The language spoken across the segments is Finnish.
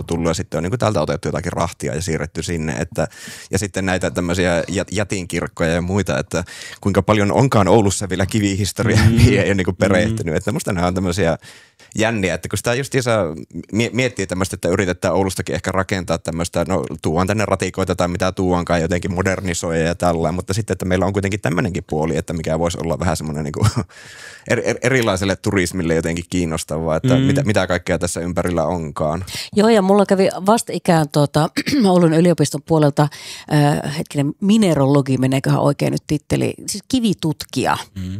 tullut ja sitten on niin kuin täältä otettu jotakin rahtia ja siirretty sinne. Ja sitten näitä tämmöisiä jätinkirkkoja ja muita, että kuinka paljon onkaan Oulussa vielä kivihistoriaa, mihin ei ole niin kuin perehtynyt. Että musta nämä on tämmöisiä jänniä, että kun sitä justiinsa miettii tämmöistä, että yritetään Oulustakin ehkä rakentaa tämmöistä, no tuuan tänne ratikoita tai mitä tuuankaan jotenkin modernisoida ja tällä, mutta sitten, että meillä on kuitenkin tämmöinenkin puoli, että mikä voisi olla vähän semmoinen niin kuin erilaiselle turismille jotenkin kiinnostavaa, että mitä kaikkea tässä ympärillä onkaan. Joo, ja mulla kävi vastikään Oulun yliopiston puolelta mineralogi, meneeköhän oikein nyt titteli, siis kivitutkija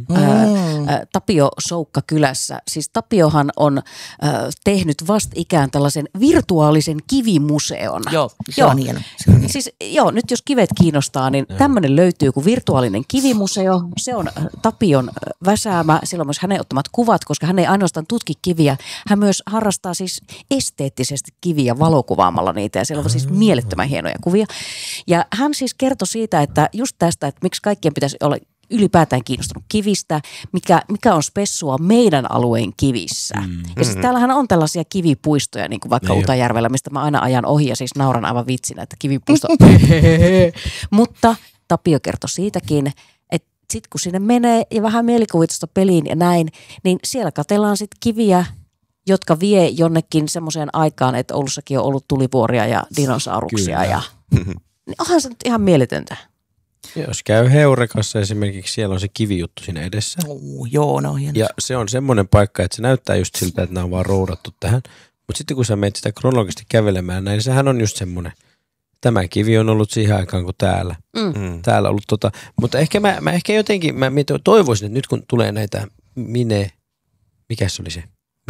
Tapio Soukka-kylässä. Siis Tapiohan on tehnyt vastikään tällaisen virtuaalisen kivimuseon. Joo, se on hieno. Siis nyt jos kivet kiinnostaa, niin tämmöinen löytyy kuin virtuaalinen kivimuseo. Se on Tapion väsäämä, silloin myös hänen ottamat kuvat, koska hän ei ainoastaan tutki kiviä, hän myös harrastaa siis esteettisesti kiviä valokuvaamalla niitä ja siellä on siis mielettömän hienoja kuvia. Ja hän siis kertoi siitä, että just tästä, että miksi kaikkien pitäisi olla ylipäätään kiinnostunut kivistä, mikä on spessua meidän alueen kivissä. Ja siis täällähän on tällaisia kivipuistoja, niin kuin vaikka Utajärvellä, mistä mä aina ajan ohi ja siis nauran aivan vitsinä, että kivipuisto. Mutta Tapio kertoi siitäkin, että sitten kun sinne menee ja vähän mielikuvitusta peliin ja näin, niin siellä katsellaan sitten kiviä, jotka vie jonnekin semmoiseen aikaan, että Oulussakin on ollut tulivuoria ja dinosauruksia. Ja onhan se nyt ihan mieletöntä. Jos käy Heurekassa esimerkiksi, siellä on se kivijuttu siinä edessä. Joo, no hieno. Ja se on semmoinen paikka, että se näyttää just siltä, että nämä on vaan roudattu tähän. Mutta sitten kun sä menet sitä kronologisesti kävelemään näin, niin sehän on just semmoinen. Tämä kivi on ollut siihen aikaan kuin täällä. Täällä on ollut Mutta ehkä mä ehkä jotenkin, mä toivoisin, että nyt kun tulee näitä mikä se oli se?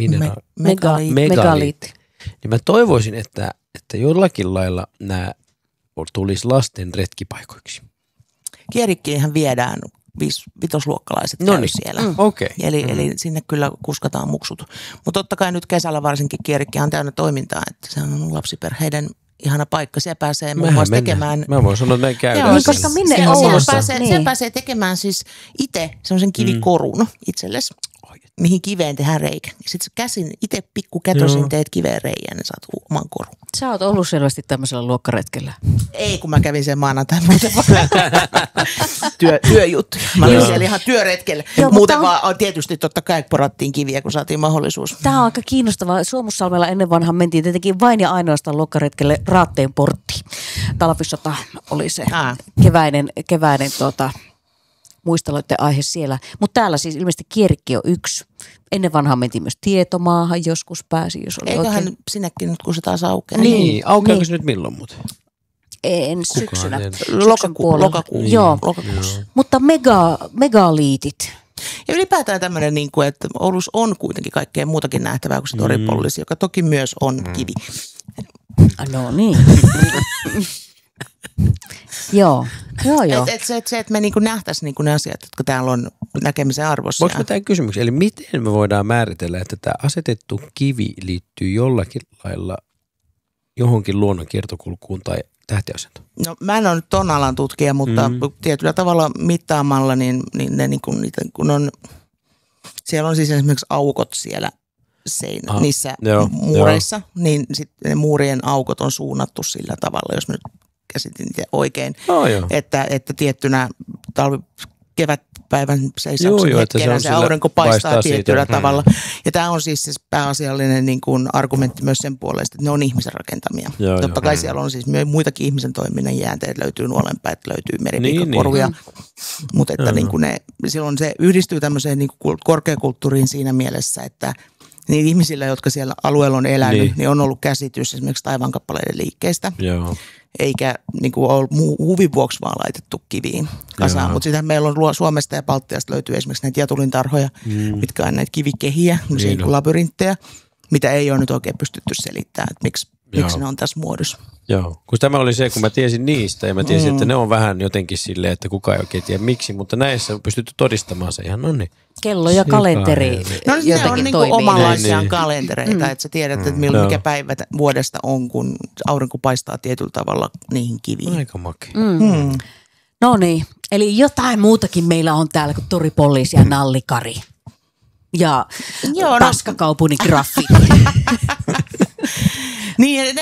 Megalit. Niin mä toivoisin, että jollakin lailla nämä tulisi lasten retkipaikoiksi. Kierikkiinhän viedään vitosluokkalaiset siellä. Okay. Eli sinne kyllä kuskataan muksut. Mutta totta kai nyt kesällä varsinkin Kierikkihan on täynnä toimintaa, että se on lapsiperheiden ihana paikka. Siellä pääsee muun muassa tekemään. Mä voin sanoa, että me käydään. Niin, koska minne Oulussa? Siellä pääsee tekemään siis itse semmoisen kivikorun itsellesi, mihin kiveen tehdään reikä. Sitten käsin itse pikkukätösin teet kiveen reijän, niin saat oman korun. Sä oot ollut selvästi tämmöisellä luokkaretkellä. Ei, kun mä kävin sen maanantain muuten työjuttu. Mä olin siellä ihan työretkellä. Muuten vaan tietysti totta kai porattiin kiviä, kun saatiin mahdollisuus. Tämä on aika kiinnostavaa. Suomussalmella ennen vanhan mentiin tietenkin vain ja ainoastaan luokkaretkelle Raatteen portti. Talvisota oli se keväinen muisteloiden aihe siellä. Mutta täällä siis ilmeisesti Kierikki on yksi. Ennen vanhaan mentiin myös Tietomaahan, joskus pääsi, jos oli eiköhän oikein. sinnekin nyt, kun se taas aukeaa. Niin, aukeako se nyt milloin muuten? Syksynä. Lokakuun. Joo. Mutta megaliitit. Ja ylipäätään tämmöinen, että Oulussa on kuitenkin kaikkea muutakin nähtävää kuin se toripoliisi, joka toki myös on kivi. No niin. Joo. Se, että me nähtäisiin ne asiat, jotka täällä on näkemisen arvossa. Voinko mä tämän kysymyksen? Eli miten me voidaan määritellä, että tämä asetettu kivi liittyy jollakin lailla johonkin luonnon kiertokulkuun tai tähtiasentoon? No mä en ole nyt ton alan tutkija, mutta tietyllä tavalla mittaamalla, niin ne kun on, siellä on siis esimerkiksi aukot siellä niissä muureissa, niin sitten ne muurien aukot on suunnattu sillä tavalla, jos mä nyt käsitin itse oikein, että tiettynä kevätpäivän seisauksen hetkenä se aurinko paistaa tietyllä tavalla. Ja tämä on siis pääasiallinen argumentti myös sen puolesta, että ne on ihmisen rakentamia. Totta kai siellä on siis muitakin ihmisen toiminnan jäänteet, löytyy nuolenpäät, löytyy meripiikkakoruja, mutta että silloin se yhdistyy tämmöiseen korkeakulttuuriin siinä mielessä, että niin ihmisillä, jotka siellä alueella on elänyt, niin on ollut käsitys esimerkiksi taivaankappaleiden liikkeestä. Joo. Eikä ole huvin vuoksi vaan laitettu kiviin kasaan. Mutta sitten meillä on Suomesta ja Baltiasta löytyy esimerkiksi näitä jatulintarhoja, mitkä on näitä kivikehiä, labyrinttejä, mitä ei ole nyt oikein pystytty selittämään, että miksi ne on tässä muodossa. Joo, kun tämä oli se, kun mä tiesin niistä ja mä tiesin, että ne on vähän jotenkin silleen, että kukaan ei oikein tiedä miksi, mutta näissä on pystytty todistamaan se ihan kello ja kalenteri ne on omanlaisiaan kalentereita, että sä tiedät, että mikä päivä vuodesta on, kun aurinko paistaa tietyllä tavalla niihin kiviin. Aika makea. No niin, eli jotain muutakin meillä on täällä kuin toripoliisi ja nallikari. Ja paskakaupungin graffiti. Niin,